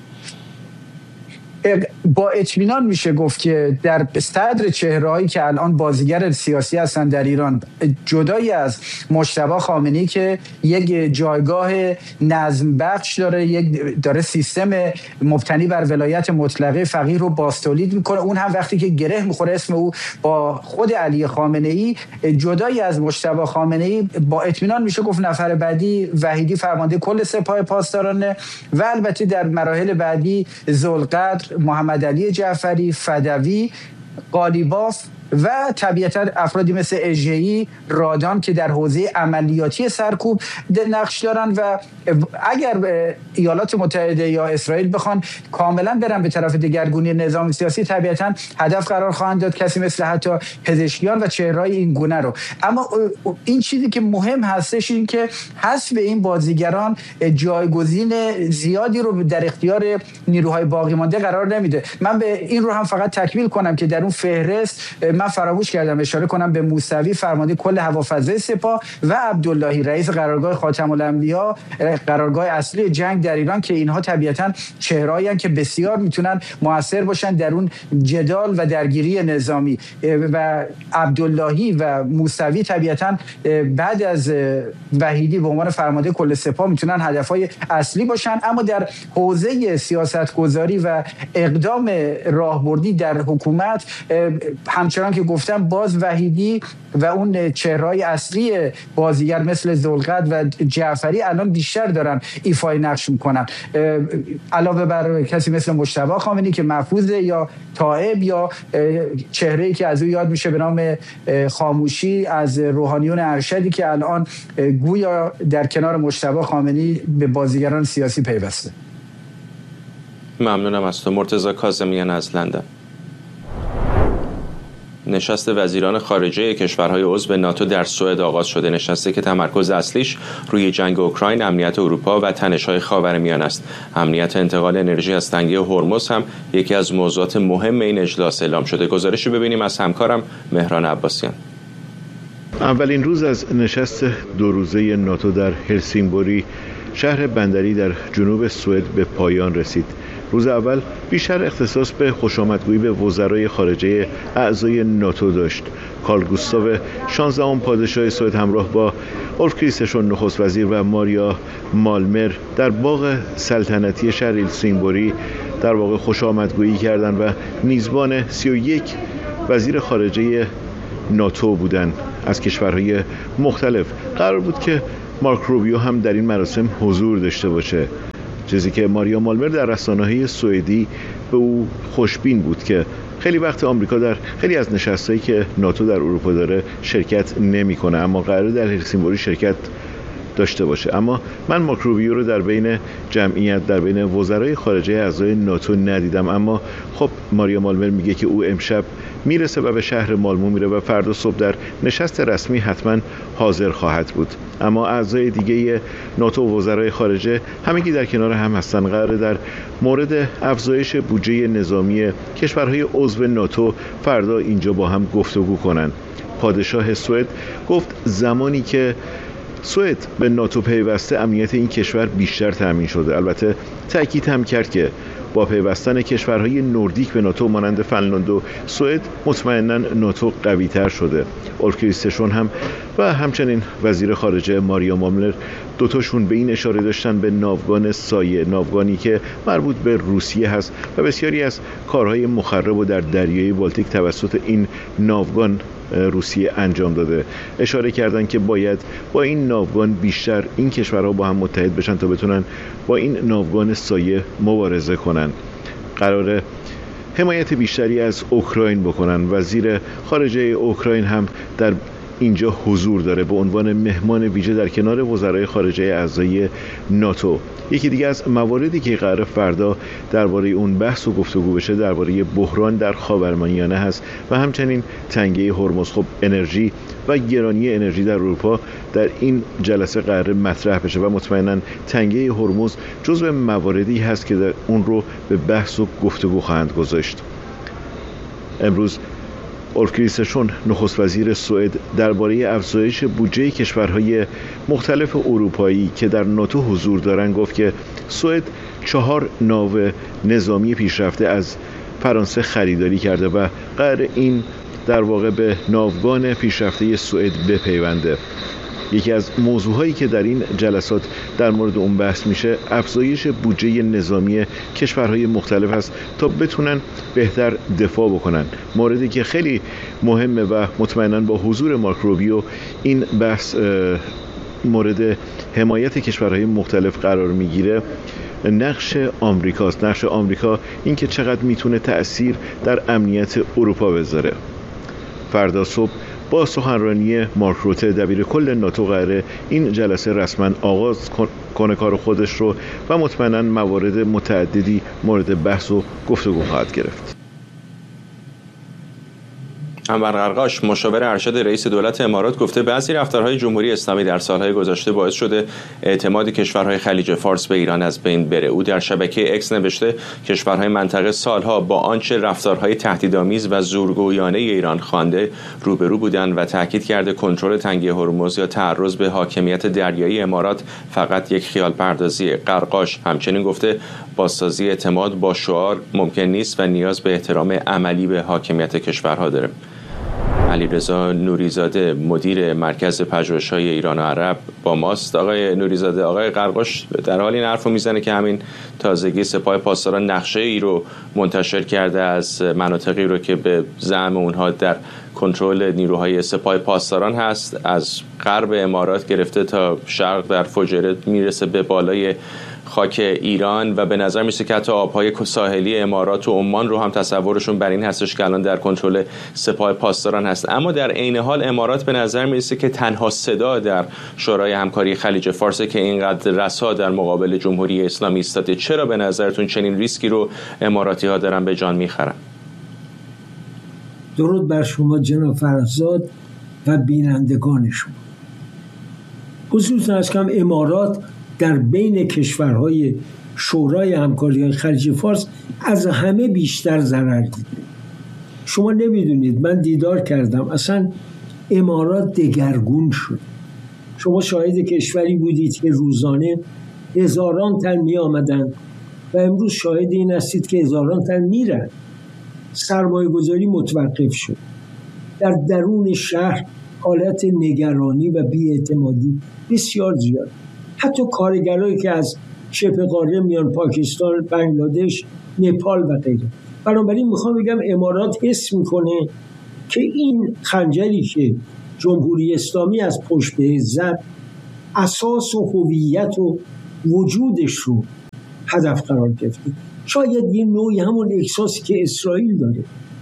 [SPEAKER 9] با اطمینان میشه گفت که در صدر چهرهایی که الان بازیگر سیاسی هستن در ایران، جدای از مجتبی خامنه‌ای که یک جایگاه نظم بخش داره سیستم مبتنی بر ولایت مطلقه فقیه رو بازتولید میکنه، اون هم وقتی که گره میخوره اسم او با خود علی خامنه‌ای، جدای از مجتبی خامنه‌ای با اطمینان میشه گفت نفر بعدی وحیدی فرمانده کل سپاه پاسدارانه و البته در مراحل بعدی ذوالقدر، محمد علی جعفری، فدوی، قالیباف و طبیعتا افرادی مثل اژه‌ای، رادان که در حوزه عملیاتی سرکوب نقش دارن و اگر ایالات متحده یا اسرائیل بخوان کاملا برن به طرف دگرگونی نظام سیاسی، طبیعتا هدف قرار خواهند داد کسی مثل حتی پزشکیان و چهره‌های این گونه رو. اما این چیزی که مهم هستش این که حذف این بازیگران جایگزین زیادی رو در اختیار نیروهای باقی مانده قرار نمیده. من به این رو هم فقط تکمیل کنم که در اون فهرست من فراموش کردم اشاره کنم به موسوی فرمانده کل هوافضای سپاه و عبداللهی رئیس قرارگاه خاتم الانبیا، قرارگاه اصلی جنگ در ایران، که اینها طبیعتاً چهرهایی هستند که بسیار میتونن موثر باشن در اون جدال و درگیری نظامی و عبداللهی و موسوی طبیعتاً بعد از وحیدی به عنوان فرمانده کل سپاه میتونن هدفهای اصلی باشن. اما در حوزه سیاستگذاری و اقدام راهبردی در حکومت همچنان که گفتم باز وحیدی و اون چهره‌های اصلی بازیگر مثل ذوالقدر و جعفری الان بیشتر دارن ایفای نقش میکنن، علاوه بر کسی مثل مجتبی خامنه‌ای که محفوظه یا طائب یا چهره‌ای که از او یاد میشه به نام خاموشی از روحانیون ارشدی که الان گویا در کنار مجتبی خامنه‌ای به بازیگران سیاسی پیوسته.
[SPEAKER 1] ممنونم از تو. مرتضی کاظمیان از لندن. نشست وزیران خارجه کشورهای عضو ناتو در سوئد آغاز شده. نشستی که تمرکز اصلیش روی جنگ اوکراین، امنیت اروپا و تنش‌های خاورمیانه است. امنیت انتقال انرژی از تنگه هرمز هم یکی از موضوعات مهم این اجلاس اعلام شده. گزارشی ببینیم از همکارم مهران عباسیان.
[SPEAKER 10] اولین روز از نشست 2 روزه ناتو در هلسینگبوری، شهر بندری در جنوب سوئد، به پایان رسید. روز اول بیشتر اختصاص به خوشامدگویی به وزرای خارجه اعضای ناتو داشت. کارل گوستاو 16ام پادشاه سوئد همراه با اولف کریسترسون نخست وزیر و ماریا مالمر در باغ سلطنتی شهر هلسینگبوری در واقع خوشامدگویی کردند و میزبان 31 وزیر خارجه ناتو بودند از کشورهای مختلف. قرار بود که مارک روبیو هم در این مراسم حضور داشته باشه، چیزی که ماریا مالمر در رسانه‌های سوئدی به او خوشبین بود که خیلی وقت آمریکا در خیلی از نشستایی که ناتو در اروپا داره شرکت نمیکنه، اما قراره در هلسینکی شرکت داشته باشه. اما من مارک روبیو رو در بین جمعیت، در بین وزرای خارجه اعضای ناتو ندیدم، اما خب ماریا مالمر میگه که او امشب میرسه و به شهر مالمو میره و فردا صبح در نشست رسمی حتما حاضر خواهد بود. اما اعضای دیگه ناتو و وزرای خارجه همگی در کنار هم هستن. قراره در مورد افزایش بودجه نظامی کشورهای عضو ناتو فردا اینجا با هم گفتگو کنن. پادشاه سوئد گفت زمانی که سوئد به ناتو پیوسته امنیت این کشور بیشتر تأمین شده. البته تأکید هم کرد که با پیوستن کشورهای نوردیک به ناتو مانند فنلاند و سوئد مطمئناً ناتو قوی‌تر شده. اولف کریستشون هم و همچنین وزیر خارجه ماریا مالمر دوتاشون به این اشاره داشتن به ناوگان سایه، ناوگانی که مربوط به روسیه هست و بسیاری از کارهای مخرب و در دریای بالتیک توسط این ناوگان روسیه انجام داده. اشاره کردن که باید با این ناوگان بیشتر این کشورها با هم متحد بشن تا بتونن با این ناوگان سایه مبارزه کنن. قراره حمایت بیشتری از اوکراین بکنن. وزیر خارجه اوکراین هم در اینجا حضور داره به عنوان مهمان ویژه در کنار وزرای خارجه اعضای ناتو. یکی دیگه از مواردی که قرار فردا درباره اون بحث و گفتگو بشه درباره بحران در خاورمیانه هست و همچنین تنگه هرمز. خب انرژی و گرانی انرژی در اروپا در این جلسه قرار مطرح بشه و مطمئنا تنگه هرمز جزو مواردی هست که در اون رو به بحث و گفتگو خواهند گذاشت. امروز اولف کریستشون نخست وزیر سوئد درباره افزایش بودجه کشورهای مختلف اروپایی که در ناتو حضور دارن گفت که سوئد 4 ناو نظامی پیشرفته از فرانسه خریداری کرده و قرار این در واقع به ناوگان پیشرفته سوئد بپیونده. یکی از موضوعهایی که در این جلسات در مورد اون بحث میشه افزایش بودجه نظامی کشورهای مختلف هست تا بتونن بهتر دفاع بکنن. موردی که خیلی مهمه و مطمئنا با حضور مارک روبیو این بحث مورد حمایت کشورهای مختلف قرار میگیره نقش آمریکاست. نقش آمریکا این که چقدر میتونه تأثیر در امنیت اروپا بذاره. فردا صبح با سخنرانی مارک روته دبیر کل ناتو قراره این جلسه رسما آغاز کنه کار خودش رو و مطمئنا موارد متعددی مورد بحث و گفتگو خواهد گرفت.
[SPEAKER 1] انور قرقاش مشاور ارشد رئیس دولت امارات گفته بعضی رفتارهای جمهوری اسلامی در سالهای گذشته باعث شده اعتماد کشورهای خلیج فارس به ایران از بین بره. او در شبکه اکس نوشته کشورهای منطقه سالها با آنچه رفتارهای تهدیدآمیز و زورگویانه ایران خوانده روبرو بودند و تاکید کرده کنترل تنگه هرمز یا تعرض به حاکمیت دریایی امارات فقط یک خیال پردازیه. قرقاش همچنین گفته بازسازی اعتماد با شعار ممکن نیست و نیاز به احترام عملی به حاکمیت کشورها داره. علیرضا نوریزاده مدیر مرکز پژوهش‌های ایران و عرب با ماست. آقای نوریزاده، آقای قرقاش در حال این حرفو میزنه که همین تازگی سپاه پاسداران نقشه ای رو منتشر کرده از مناطقی رو که به زعم اونها در کنترل نیروهای سپاه پاسداران هست، از غرب امارات گرفته تا شرق در فجیره میرسه به بالای خاک ایران و به نظر میسه که حتی آبهای ساحلی امارات و عمان رو هم تصورشون بر این هستش که الان در کنترل سپاه پاسداران هست. اما در عین حال امارات به نظر میرسه که تنها صدا در شورای همکاری خلیج فارس که اینقدر رسا در مقابل جمهوری اسلامی ایستاده. چرا به نظرتون چنین ریسکی رو اماراتی ها دارن به جان میخرن؟
[SPEAKER 11] درود بر شما جناب فرزاد و بینندگان شما. خصوصا از کم امارات در بین کشورهای شورای همکاری خلیج فارس از همه بیشتر ضرر دید. شما نمیدونید، من دیدار کردم، اصلا امارات دگرگون شد. شما شاهد کشوری بودید که روزانه هزاران تن می آمدن و امروز شاهد این هستید که هزاران تن میرن. سرمایه گذاری متوقف شد. در درون شهر حالت نگرانی و بی‌اعتمادی بسیار زیاد. حتی کارگرایی که از شبه قاره میان پاکستان، بنگلادش، نپال و غیره. بنابراین میخوام بگم امارات حس میکنه که این خنجری که جمهوری اسلامی از پشت به زد اساس و هویت و وجودش رو هدف قرار گرفته. شاید یه نوعی همون احساسی که اسرائیل داره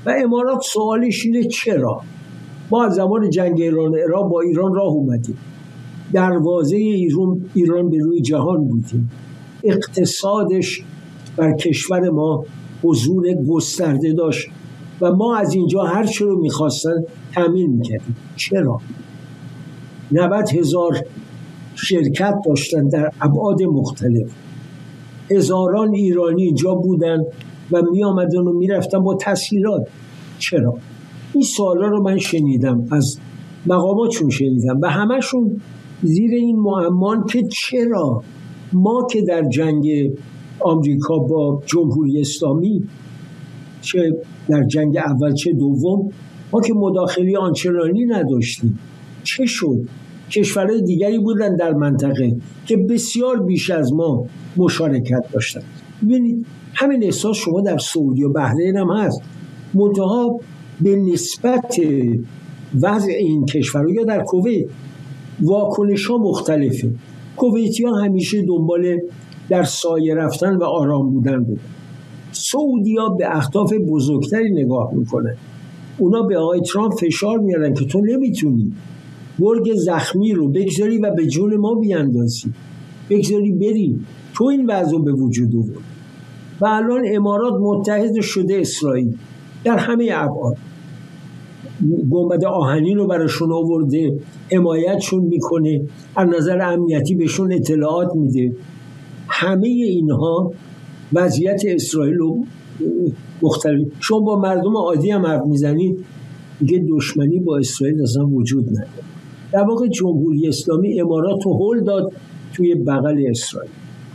[SPEAKER 11] و امارات سوالش اینه چرا؟ ما از زمان جنگ ایران و عراق با ایران راه اومدیم، دروازه ایران به روی جهان بودیم، اقتصادش بر کشور ما حضور گسترده داشت و ما از اینجا هر چی رو میخواستن تامین میکردیم. چرا؟ 90,000 شرکت داشتن در ابعاد مختلف، هزاران ایرانی اینجا بودن و می آمدن و می رفتن با تسهیلات. چرا؟ این سوالا رو من شنیدم، از مقاماتشون شنیدم و همشون زیر این معمان که چرا ما که در جنگ آمریکا با جمهوری اسلامی، چه در جنگ اول چه دوم، ما که مداخله آنچنانی نداشتیم، چه شد؟ کشورهای دیگری بودن در منطقه که بسیار بیش از ما مشارکت داشتن. ببینید همین احساس شما در سعودی و بحرین هم هست، منتها به نسبت وضع این کشورها یا در کویت واکنش ها مختلفه. کویتی ها همیشه دنبال در سایه رفتن و آرام بودن بودن. سعودی ها به اهداف بزرگتری نگاه میکنن. اونا به آقای ترامپ فشار میارن که تو نمیتونی گرگ زخمی رو بگذاری و به جون ما بیاندازی، بگذاری بری، تو این وضع به وجود آورد. و الان امارات متحد شده اسرائیل در همه ابعاد، گنبد آهنین رو براشون آورده، حمایتشون میکنه، از نظر امنیتی بهشون اطلاعات میده. همه اینها وضعیت اسرائیل رو مختلف. شما با مردم عادی هم حرف میزنید دیگه دشمنی با اسرائیل اصلا وجود نداره. در واقع جمهوری اسلامی امارات رو هل داد توی بغل اسرائیل.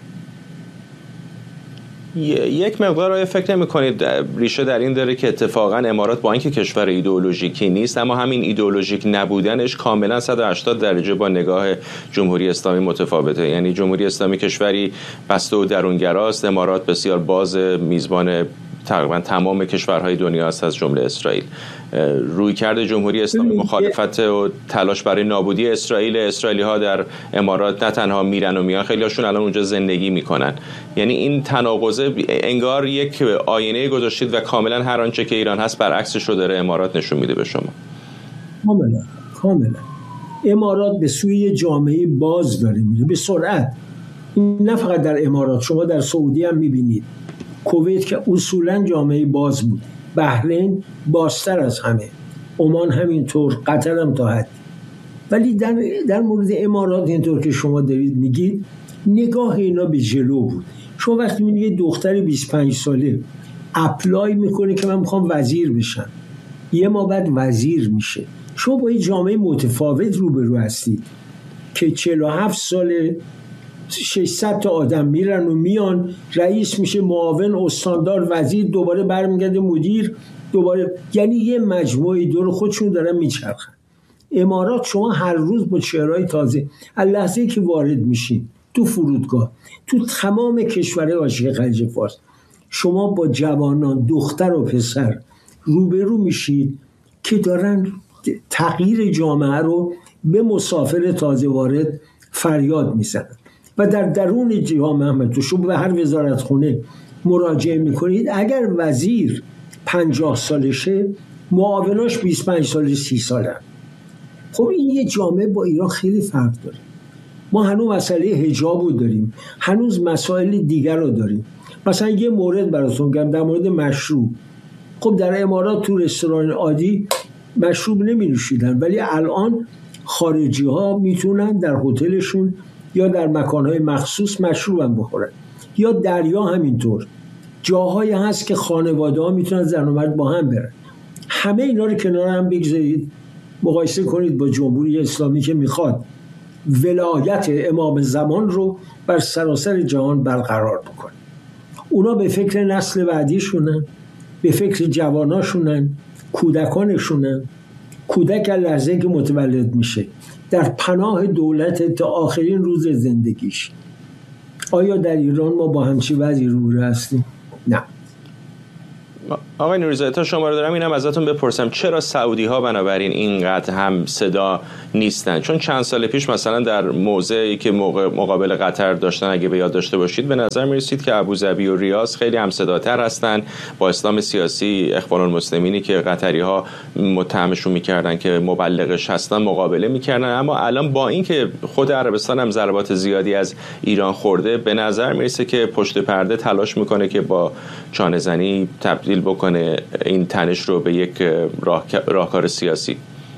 [SPEAKER 1] یک مقدار آیا فکر نمی‌کنید ریشه در این داره که اتفاقا امارات با اینکه کشور ایدئولوژیکی نیست، اما همین ایدئولوژیک نبودنش کاملا 180 درجه با نگاه جمهوری اسلامی متفاوته؟ یعنی جمهوری اسلامی کشوری بسته و درونگراست، امارات بسیار باز، میزبان تقریبا تمام کشورهای دنیا است از جمله اسرائیل. رویکرد جمهوری اسلامی مخالفت و تلاش برای نابودی اسرائیلی ها در امارات نه تنها میرن و میان، خیلی هاشون الان اونجا زندگی میکنن. یعنی این تناقضه انگار یک آینه گذاشتید و کاملا هر آنچه که ایران هست برعکسش رو داره امارات نشون میده به شما.
[SPEAKER 11] کاملا امارات به سوی جامعه باز داره میره به سرعت. نه فقط در امارات، شما در سعودی هم میبینید، کویت که اصولا جامعه باز بود، بحرین بازتر از همه، عمان همینطور، قطر هم تا حد. ولی در مورد امارات اینطور که شما دارید میگید نگاه اینا به جلو بود. شما وقتی میگید دختر 25 ساله اپلای میکنه که من میخوام وزیر بشم، یه ما بعد وزیر میشه، شما با این جامعه متفاوت روبرو هستید که 47 ساله 600 تا آدم میرن و میان، رئیس میشه، معاون، استاندار، وزیر، دوباره برمیگرده مدیر، دوباره، یعنی یه مجموعه دور خودشون دارن میچرخن. امارات شما هر روز با چهرهای تازه، از لحظه‌ای که وارد میشین تو فرودگاه، تو تمام کشورهای حاشیه خلیج فارس، شما با جوانان، دختر و پسر روبرو میشید که دارن تغییر جامعه رو به مسافر تازه وارد فریاد میزنن. و در درون جامعه تو شما به هر وزارت خونه مراجعه میکنید، اگر وزیر 50 سالشه، معاوناش 25 سال 30 ساله. خب این یه جامعه با ایران خیلی فرق داره. ما هنوز مسئله حجاب رو داریم، هنوز مسائل دیگر رو داریم. مثلا یه مورد براتون میگم در مورد مشروب. خب در امارات تو رستوران عادی مشروب نمی نوشیدن، ولی الان خارجی ها میتونن در هتلشون یا در مکانهای مخصوص مشروب هم بخورن، یا دریا همینطور. جاهایی هست که خانواده ها میتونن زن و مرد با هم برن. همه اینا رو کنار هم بگذارید، مقایسه کنید با جمهوری اسلامی که میخواد ولایت امام زمان رو بر سراسر جهان برقرار بکنه. اونا به فکر نسل بعدیشونن، به فکر جواناشونن، کودکانشونن. کودک لحظه که متولد میشه در پناه دولت تا آخرین روز زندگیش. آیا در ایران ما با همچین وضعی روبرو هستیم؟ نه.
[SPEAKER 1] آقای نوری‌زاده، تا شما رو دارم اینم ازتون بپرسم چرا سعودی ها بنابراین اینقدر هم صدا نیستن؟ چون چند سال پیش مثلا در موضعی که مقابل قطر داشتن، اگه به یاد داشته باشید، به نظر می رسید که ابوظبی و ریاض خیلی هم صداتر هستن. با اسلام سیاسی اخوان المسلمینی که قطری ها متهمشون میکردن که مبلغش هستن مقابله میکردن، اما الان با اینکه خود عربستان هم ضربات زیادی از ایران خورده، به نظر میرسه که پشت پرده تلاش میکنه که با چانه زنی تبدیل بکنه این تنش رو به یک راهکار سیاسی.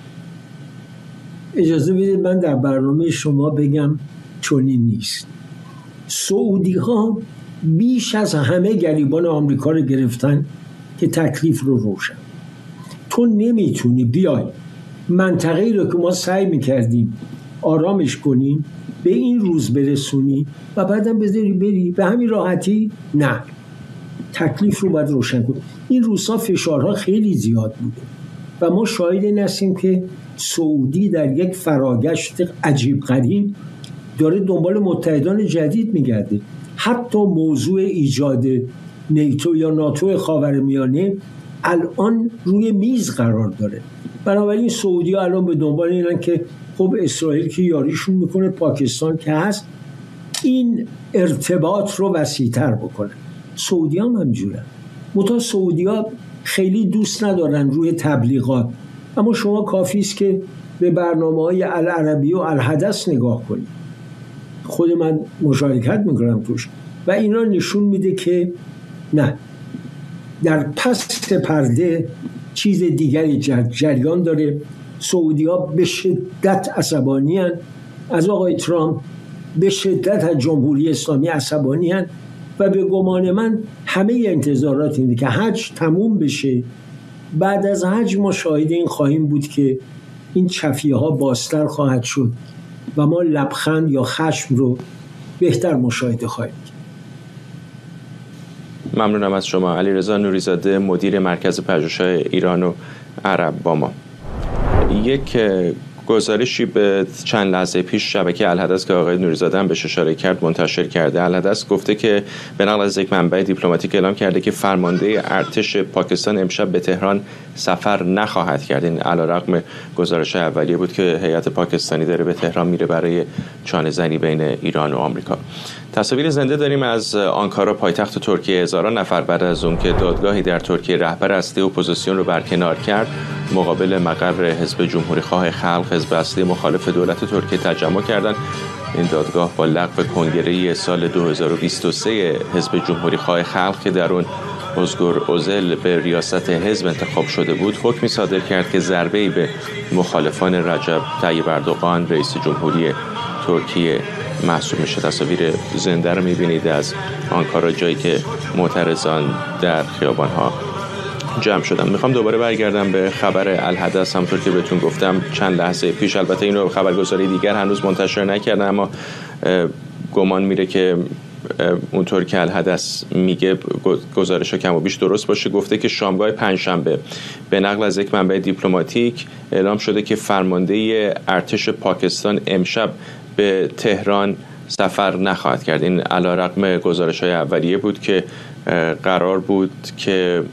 [SPEAKER 11] اجازه بدید من در برنامه شما بگم چنین نیست. سعودی ها بیش از همه گریبان آمریکا رو گرفتن که تکلیف رو روشن. تو نمیتونی بیای منطقه‌ای رو که ما سعی میکردیم آرامش کنیم به این روز برسونی و بعدم بذاری بری به همین راحتی. نه، تکلیف رو باید روشن کنیم. این روزها فشارها خیلی زیاد بوده و ما شاهد این هستیم که سعودی در یک فراگشت عجیب غریب داره دنبال متحدان جدید میگرده. حتی موضوع ایجاد نیتو یا ناتو خاورمیانه الان روی میز قرار داره. بنابراین سعودی ها الان به دنبال اینن که خب اسرائیل که یاریشون میکنه، پاکستان که هست، این ارتباط رو وسیع‌تر بکنه. سعودی هم همجورن. متا سعودی ها خیلی دوست ندارن روی تبلیغات، اما شما کافی است که به برنامه‌های العربی و الحدث نگاه کنید. خود من مشارکت میکنم توش و اینا نشون میده که نه، در پس پرده چیز دیگری جریان داره. سعودی ها به شدت عصبانی هستند از آقای ترامپ، به شدت از جمهوری اسلامی عصبانی هستند و به گمان من همه انتظارات اینه که حج تموم بشه. بعد از حج ما شاهد این خواهیم بود که این چفیه ها بازتر خواهد شد و ما لبخند یا خشم رو بهتر مشاهده خواهیم کرد.
[SPEAKER 1] ممنونم از شما. علیرضا نوری‌زاده، مدیر مرکز پژوهش‌های ایران و عرب با ما. یک گزارشی به چند لحظه پیش شبکه الحدث که آقای نوری‌زاده هم بهش اشاره کرد منتشر کرده. الحدث گفته که به نقل از یک منبع دیپلماتیک اعلام کرده که فرمانده ارتش پاکستان امشب به تهران سفر نخواهد کرد. این علیرغم گزارش اولیه بود که هیئت پاکستانی داره به تهران میره برای چانه‌زنی بین ایران و آمریکا. تصاویر زنده داریم از آنکارا، پایتخت ترکیه. هزاران نفر بعد از اون که دادگاهی در ترکیه رهبر اصلی اپوزیسیون رو برکنار کرد، مقابل مقر حزب جمهوری خواه خلق، حزب اصلی مخالف دولت ترکیه، تجمع کردند. این دادگاه با لغو کنگره سال 2023 حزب جمهوری خواه خلق که در اون ازگور اوزل به ریاست حزب انتخاب شده بود، حکمی صادر کرد که ضربه‌ای به مخالفان رجب طیب اردوغان رئیس جمهوری ترکیه محسوب میشه. تصاویر زنده رو میبینید از آنکارا، جایی که معترضان در خیابان‌ها جمع شدن. میخوام دوباره برگردم به خبر الحدث. همونطور که بهتون گفتم چند لحظه پیش، البته اینو خبرگزاری دیگر هنوز منتشر نکردن، اما گمان میره که اونطور که الحدث میگه گزارش کم و بیش درست باشه. گفته که شامگاه پنجشنبه به نقل از یک منبع دیپلماتیک اعلام شده که فرمانده ارتش پاکستان امشب به تهران سفر نخواهد کرد. این علیرغم گزارش‌های اولیه بود که قرار بود که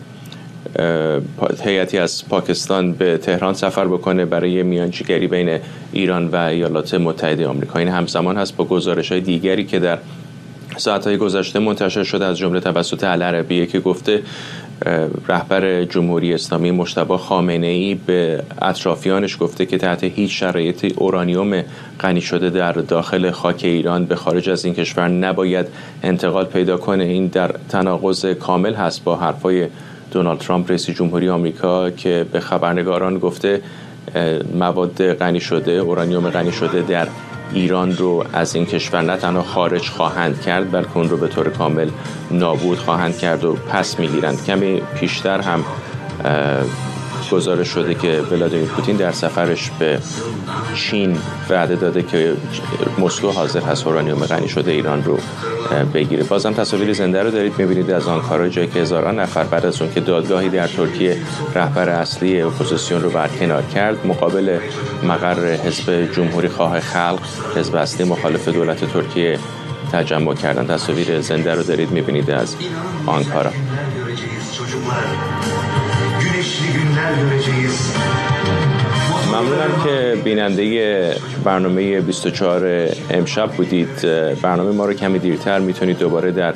[SPEAKER 1] هیئتی از پاکستان به تهران سفر بکنه برای میانجیگری بین ایران و ایالات متحده آمریکا. این همزمان هست با گزارش‌های دیگری که در ساعت‌های گذشته منتشر شده، از جمله توسط العربیه که گفته رهبر جمهوری اسلامی مجتبی خامنه‌ای به اطرافیانش گفته که تحت هیچ شرایطی اورانیوم غنی شده در داخل خاک ایران به خارج از این کشور نباید انتقال پیدا کنه. این در تناقض کامل هست با حرفای دونالد ترامپ رئیس جمهوری آمریکا که به خبرنگاران گفته مواد غنی شده، اورانیوم غنی شده در ایران رو از این کشور نه تنها خارج خواهند کرد، بلکه اون رو به طور کامل نابود خواهند کرد و پس میگیرند. کمی پیشتر هم گزارش شده که ولادیمیر پوتین در سفرش به چین وعده داده که مسکو حاضر هست اورانیوم غنی شده ایران رو بگیره. بازم تصاویر زنده رو دارید می‌بینید از آنکارا، جایی که هزاران نفر بعد از اون که دادگاهی در ترکیه رهبر اصلی اپوزیسیون رو برکنار کرد، مقابل مقر حزب جمهوری خواه خلق، حزب اصلی مخالف دولت ترکیه، تجمع کردن. تصاویر زنده رو دارید می‌بینید از آنکارا. ممنونم که بیننده برنامه 24 امشب بودید. برنامه ما رو کمی دیرتر میتونید دوباره در